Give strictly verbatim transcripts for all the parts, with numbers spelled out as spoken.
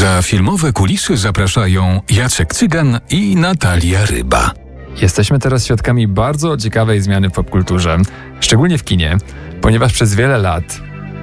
Za filmowe kulisy zapraszają Jacek Cygan i Natalia Ryba. Jesteśmy teraz świadkami bardzo ciekawej zmiany w popkulturze, szczególnie w kinie, ponieważ przez wiele lat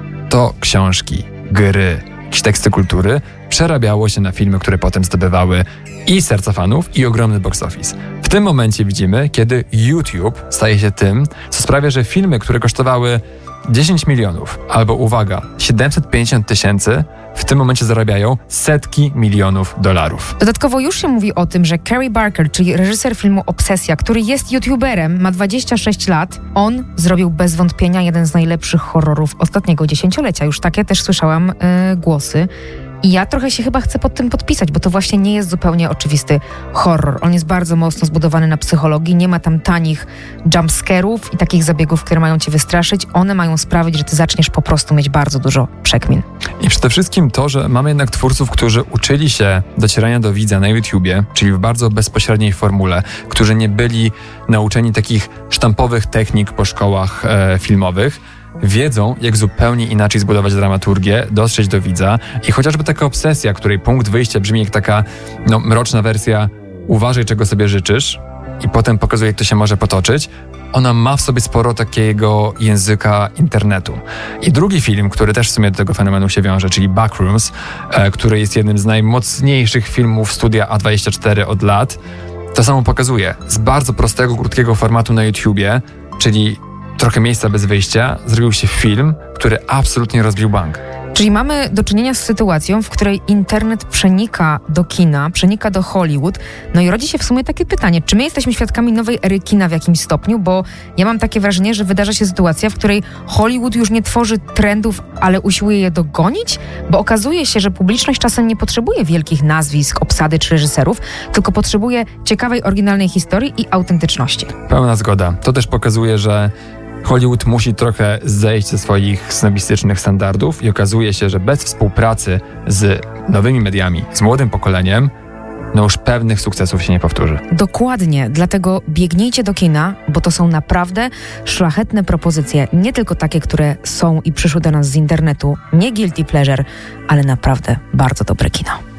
to książki, gry, jakieś teksty kultury przerabiało się na filmy, które potem zdobywały i serca fanów, i ogromny box office. W tym momencie widzimy, kiedy YouTube staje się tym, co sprawia, że filmy, które kosztowały dziesięć milionów, albo uwaga, siedemset pięćdziesiąt tysięcy, w tym momencie zarabiają setki milionów dolarów. Dodatkowo już się mówi o tym, że Carey Barker, czyli reżyser filmu Obsesja, który jest youtuberem, ma dwadzieścia sześć lat, on zrobił bez wątpienia jeden z najlepszych horrorów ostatniego dziesięciolecia. Już takie też słyszałam yy, głosy. I ja trochę się chyba chcę pod tym podpisać, bo to właśnie nie jest zupełnie oczywisty horror. On jest bardzo mocno zbudowany na psychologii, nie ma tam tanich jumpscarów i takich zabiegów, które mają cię wystraszyć. One mają sprawić, że ty zaczniesz po prostu mieć bardzo dużo przekmin. I przede wszystkim to, że mamy jednak twórców, którzy uczyli się docierania do widza na YouTubie, czyli w bardzo bezpośredniej formule, którzy nie byli nauczeni takich sztampowych technik po szkołach e, filmowych, wiedzą, jak zupełnie inaczej zbudować dramaturgię, dotrzeć do widza i chociażby taka Obsesja, której punkt wyjścia brzmi jak taka no, mroczna wersja uważaj, czego sobie życzysz i potem pokazuje, jak to się może potoczyć, ona ma w sobie sporo takiego języka internetu. I drugi film, który też w sumie do tego fenomenu się wiąże, czyli Backrooms, e, który jest jednym z najmocniejszych filmów studia A dwadzieścia cztery od lat, to samo pokazuje. Z bardzo prostego, krótkiego formatu na YouTubie, czyli trochę miejsca bez wyjścia, zrobił się film, który absolutnie rozbił bank. Czyli mamy do czynienia z sytuacją, w której internet przenika do kina, przenika do Hollywood. No i rodzi się w sumie takie pytanie, czy my jesteśmy świadkami nowej ery kina w jakimś stopniu? Bo ja mam takie wrażenie, że wydarza się sytuacja, w której Hollywood już nie tworzy trendów, ale usiłuje je dogonić, bo okazuje się, że publiczność czasem nie potrzebuje wielkich nazwisk, obsady czy reżyserów, tylko potrzebuje ciekawej, oryginalnej historii i autentyczności. Pełna zgoda. To też pokazuje, że Hollywood musi trochę zejść ze swoich snobistycznych standardów i okazuje się, że bez współpracy z nowymi mediami, z młodym pokoleniem, no już pewnych sukcesów się nie powtórzy. Dokładnie, dlatego biegnijcie do kina, bo to są naprawdę szlachetne propozycje, nie tylko takie, które są i przyszły do nas z internetu, nie guilty pleasure, ale naprawdę bardzo dobre kino.